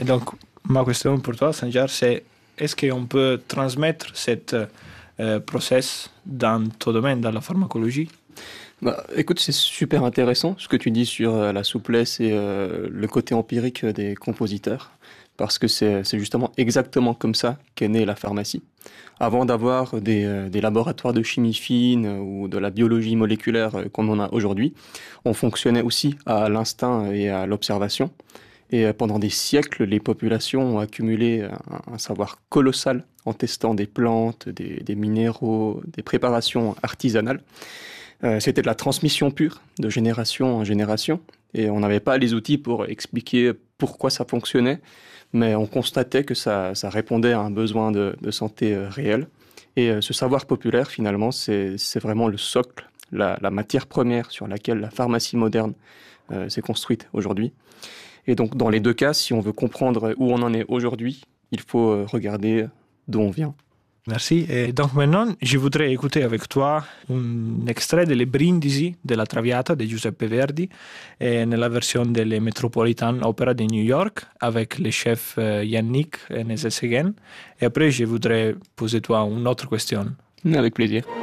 Et donc, ma question pour toi, Sanjar, c'est est-ce qu'on peut transmettre cette process dans ton domaine, dans la pharmacologie? Écoute, c'est super intéressant ce que tu dis sur la souplesse et le côté empirique des compositeurs, parce que c'est justement exactement comme ça qu'est née la pharmacie. Avant d'avoir des laboratoires de chimie fine ou de la biologie moléculaire comme on a aujourd'hui, on fonctionnait aussi à l'instinct et à l'observation. Et pendant des siècles, les populations ont accumulé un savoir colossal en testant des plantes, des minéraux, des préparations artisanales. C'était de la transmission pure, de génération en génération. Et on n'avait pas les outils pour expliquer pourquoi ça fonctionnait, mais on constatait que ça répondait à un besoin de santé réel. Et ce savoir populaire, finalement, c'est vraiment le socle, la matière première sur laquelle la pharmacie moderne s'est construite aujourd'hui. Et donc, dans les deux cas, si on veut comprendre où on en est aujourd'hui, il faut regarder d'où on vient. Merci. Et donc maintenant, je voudrais écouter avec toi un extrait delle Brindisi della Traviata di Giuseppe Verdi nella versione delle Metropolitan Opera de New York avec le chef Yannick Nézet-Séguin. Et après, je voudrais poser toi une autre question. Avec plaisir.